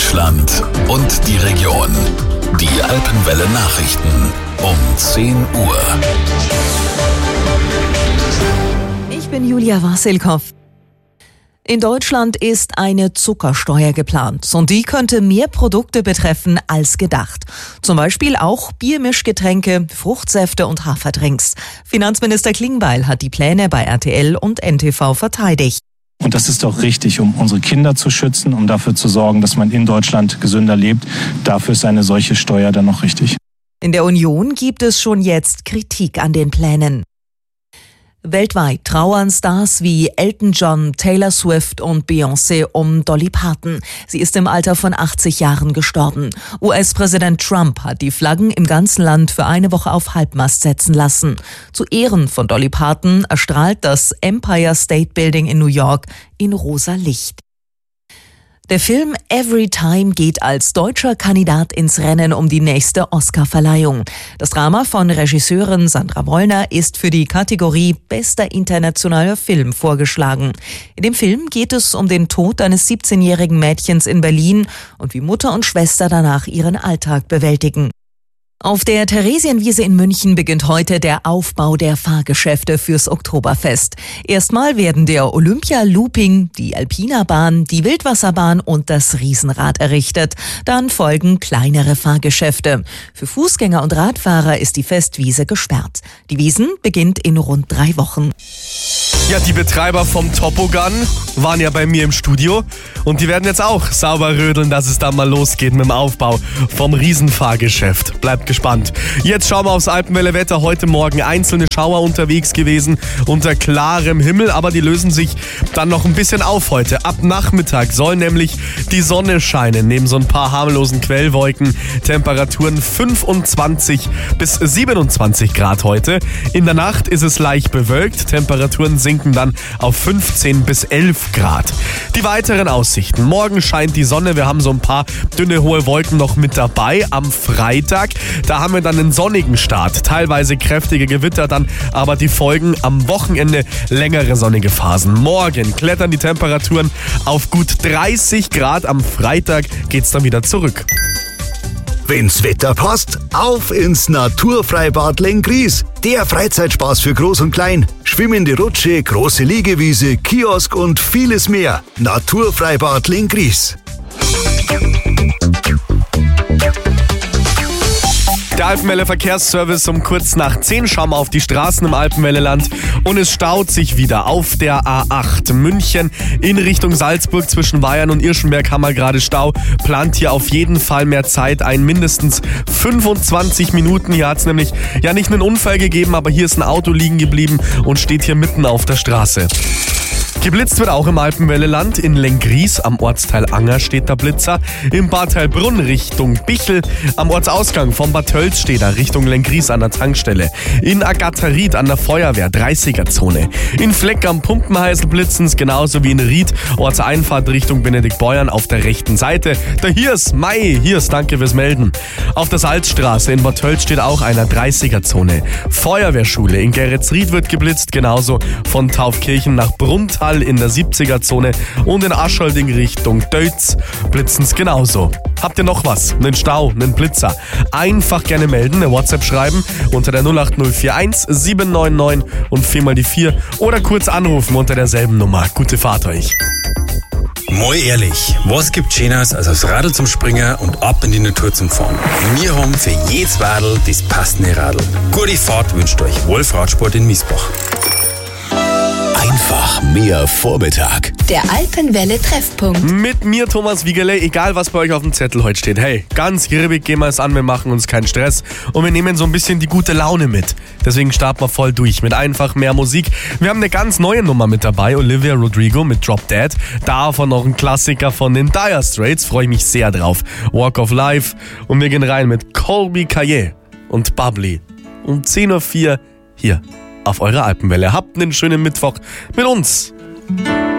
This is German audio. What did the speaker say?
Deutschland und die Region. Die Alpenwelle Nachrichten um 10 Uhr. Ich bin Julia Wassilkow. In Deutschland ist eine Zuckersteuer geplant und die könnte mehr Produkte betreffen als gedacht. Zum Beispiel auch Biermischgetränke, Fruchtsäfte und Haferdrinks. Finanzminister Klingbeil hat die Pläne bei RTL und NTV verteidigt. Und das ist doch richtig, um unsere Kinder zu schützen, um dafür zu sorgen, dass man in Deutschland gesünder lebt. Dafür ist eine solche Steuer dann noch richtig. In der Union gibt es schon jetzt Kritik an den Plänen. Weltweit trauern Stars wie Elton John, Taylor Swift und Beyoncé um Dolly Parton. Sie ist im Alter von 80 Jahren gestorben. US-Präsident Trump hat die Flaggen im ganzen Land für eine Woche auf Halbmast setzen lassen. Zu Ehren von Dolly Parton erstrahlt das Empire State Building in New York in rosa Licht. Der Film Every Time geht als deutscher Kandidat ins Rennen um die nächste Oscar-Verleihung. Das Drama von Regisseurin Sandra Wollner ist für die Kategorie Bester internationaler Film vorgeschlagen. In dem Film geht es um den Tod eines 17-jährigen Mädchens in Berlin und wie Mutter und Schwester danach ihren Alltag bewältigen. Auf der Theresienwiese in München beginnt heute der Aufbau der Fahrgeschäfte fürs Oktoberfest. Erstmal werden der Olympia-Looping, die Alpina-Bahn, die Wildwasserbahn und das Riesenrad errichtet. Dann folgen kleinere Fahrgeschäfte. Für Fußgänger und Radfahrer ist die Festwiese gesperrt. Die Wiesn beginnt in rund 3 Wochen. Ja, die Betreiber vom Topogun waren ja bei mir im Studio und die werden jetzt auch sauber rödeln, dass es da mal losgeht mit dem Aufbau vom Riesenfahrgeschäft. Bleibt gespannt. Jetzt schauen wir aufs Alpenwelle-Wetter. Heute Morgen einzelne Schauer unterwegs gewesen unter klarem Himmel, aber die lösen sich dann noch ein bisschen auf heute. Ab Nachmittag soll nämlich die Sonne scheinen, neben so ein paar harmlosen Quellwolken. Temperaturen 25 bis 27 Grad heute. In der Nacht ist es leicht bewölkt. Temperaturen sinken dann auf 15 bis 11 Grad. Die weiteren Aussichten. Morgen scheint die Sonne. Wir haben so ein paar dünne, hohe Wolken noch mit dabei. Am Freitag, da haben wir dann einen sonnigen Start. Teilweise kräftige Gewitter dann, aber die Folgen am Wochenende längere sonnige Phasen. Morgen klettern die Temperaturen auf gut 30 Grad. Am Freitag geht's dann wieder zurück. Wenn's Wetter passt, auf ins Naturfreibad Lenggries. Der Freizeitspaß für Groß und Klein. Schwimmende Rutsche, große Liegewiese, Kiosk und vieles mehr. Naturfreibad Lenggries. Der Alpenwelle Verkehrsservice um kurz nach 10. Schauen wir auf die Straßen im Alpenwelleland und es staut sich wieder auf der A8 München in Richtung Salzburg. Zwischen Weyern und Irschenberg haben wir gerade Stau. Plant hier auf jeden Fall mehr Zeit ein, mindestens 25 Minuten. Hier hat es nämlich ja nicht einen Unfall gegeben, aber hier ist ein Auto liegen geblieben und steht hier mitten auf der Straße. Geblitzt wird auch im Alpenwelleland. In Lenggries am Ortsteil Anger steht der Blitzer. Im Bad Heilbrunn Richtung Bichl. Am Ortsausgang von Bad Tölz steht er Richtung Lenggries an der Tankstelle. In Agatha-Ried an der Feuerwehr 30er-Zone. In Fleck am Pumpenheißel blitzen's, genauso wie in Ried. Ortseinfahrt Richtung Benediktbeuern auf der rechten Seite. Der Hirs, danke fürs Melden. Auf der Salzstraße in Bad Tölz steht auch einer 30er-Zone. Feuerwehrschule in Geretsried wird geblitzt, genauso von Taufkirchen nach Brunntal in der 70er-Zone und in Aschholding Richtung Deutz blitzen's genauso. Habt ihr noch was? Einen Stau, einen Blitzer? Einfach gerne melden, eine WhatsApp schreiben unter der 08041 799 und 4 die 4 oder kurz anrufen unter derselben Nummer. Gute Fahrt euch. Mal ehrlich, was gibt Schöneres als aufs Radl zum Springen und ab in die Natur zum Fahren? Wir haben für jedes Radl das passende Radl. Gute Fahrt wünscht euch Wolf Radsport in Miesbach. Einfach mehr Vormittag. Der Alpenwelle-Treffpunkt. Mit mir, Thomas Wiegerle, egal was bei euch auf dem Zettel heute steht. Hey, ganz gribbig gehen wir es an, wir machen uns keinen Stress und wir nehmen so ein bisschen die gute Laune mit. Deswegen starten wir voll durch mit einfach mehr Musik. Wir haben eine ganz neue Nummer mit dabei, Olivia Rodrigo mit Drop Dead. Davon noch ein Klassiker von den Dire Straits, freue ich mich sehr drauf. Walk of Life und wir gehen rein mit Colby Kaye und Bubbly. Um 10.04 Uhr hier auf eurer Alpenwelle. Habt einen schönen Mittwoch mit uns.